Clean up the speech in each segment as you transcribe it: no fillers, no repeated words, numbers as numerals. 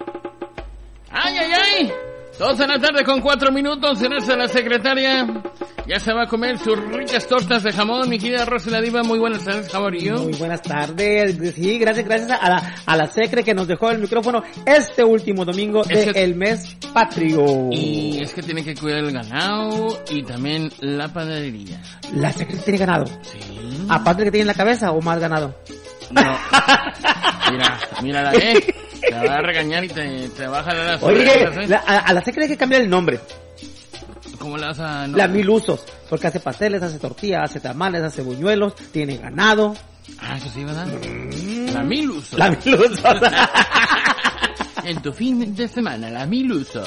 ¡Ay, ay, ay! 2 de la tarde con 4 minutos, en esa la secretaria ya se va a comer sus ricas tortas de jamón. Mi querida Rosy la Diva, muy buenas tardes, how are you? Muy buenas tardes, sí, gracias a la secre que nos dejó el micrófono este último domingo del mes patrio. Y es que tiene que cuidar el ganado y también la panadería. ¿La secre tiene ganado? Sí. ¿Aparte que tiene en la cabeza o más ganado? No. Mírala, te va a regañar y te baja de las Oye, orejas, a la secre hay que cambiar el nombre. ¿Cómo la vas a...? No. La Mil Usos, porque hace pasteles, hace tortillas, hace tamales, hace buñuelos, tiene ganado. Ah, eso sí, ¿verdad? La Mil Usos. La Mil Usos. En tu fin de semana, la Mil Usos.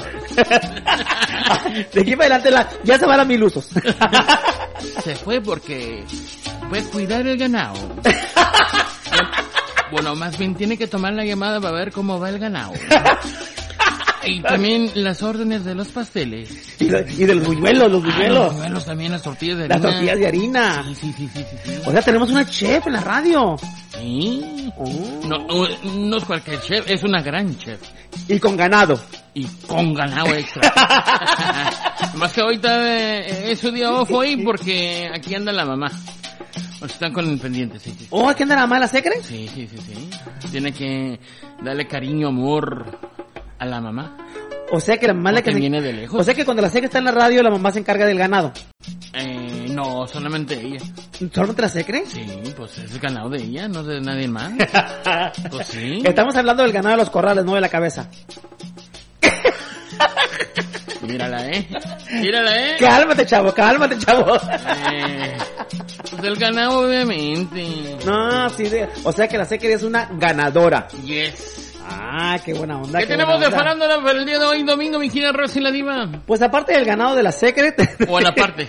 De aquí para adelante ya se va la Mil Usos. Se fue porque fue cuidar el ganado. Bueno, más bien tiene que tomar la llamada para ver cómo va el ganado. Y también las órdenes de los pasteles. Y de los buñuelos, los buñuelos. Los buñuelos también, las tortillas de harina. Las tortillas de harina. Sí. O sea, tenemos una chef en la radio. Sí. No es cualquier chef, es una gran chef. Y con ganado. Y con ganado extra. Más que ahorita es su día off hoy porque aquí anda la mamá. O están con el pendiente, sí. ¿Oh, aquí anda la mamá de la secre? Sí. Tiene que darle cariño, amor a la mamá. O sea que la mamá es la que viene de lejos. O sea que cuando la secre está en la radio, la mamá se encarga del ganado. No, solamente ella. ¿Solamente la secre? Sí, pues es el ganado de ella, no de nadie más. Pues sí. Estamos hablando del ganado de los corrales, no de la cabeza. Mírala, Cálmate, chavo. Pues del ganado, obviamente. No, sí, o sea que la secre es una ganadora. Yes. Ah, qué buena onda. ¿Qué tenemos de farándula para el día de hoy, domingo, mi querida Rosy la Diva? Pues aparte del ganado de la secre. O en aparte.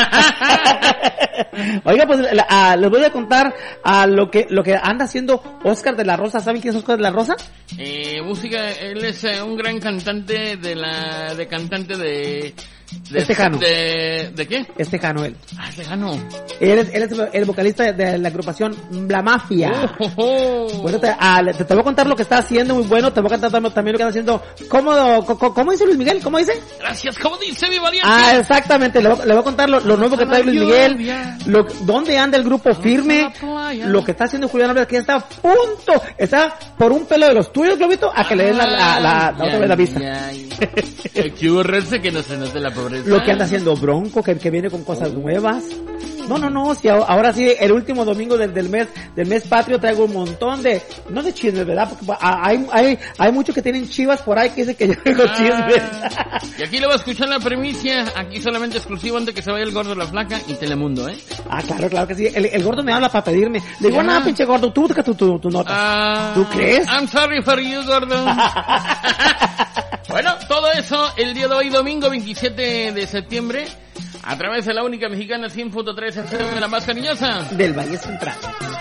Oiga, pues les voy a contar lo que anda haciendo Oscar de la Rosa. ¿Saben quién es Oscar de la Rosa? Música, él es un gran cantante de Tejano. ¿De qué? Es tejano él. Ah, Tejano. Él es el vocalista de la agrupación La Mafia. Bueno, te voy a contar lo que está haciendo muy bueno. Te voy a contar también lo que está haciendo. ¿Cómo dice Luis Miguel? ¿Cómo dice? Gracias, ¿cómo dice mi valiente? Ah, exactamente. Le voy a contar lo nuevo que trae Luis Miguel. Dónde anda el grupo Firme. Lo que está haciendo Julián Álvarez, que ya está a punto. Está por un pelo de los tuyos, Globito, a que le den la otra vez la vista. Que borrarse que no se note la pobreza. Lo que anda haciendo Bronco, que viene con cosas nuevas. No, si ahora sí, el último domingo del mes patrio traigo un montón no de chismes, ¿verdad? Porque hay muchos que tienen chivas por ahí que dicen que yo tengo chismes. Y aquí le voy a escuchar la primicia, aquí solamente exclusivo antes que se vaya el gordo, la flaca y Telemundo, Ah, claro que sí. El gordo me habla para pedirme. Le digo, no, pinche gordo, tú tu nota. ¿Tú crees? I'm sorry for you, gordo. Bueno, todo eso el día de hoy, domingo 27 de septiembre, a través de la única mexicana 100.3 FM, la más cariñosa del Valle Central.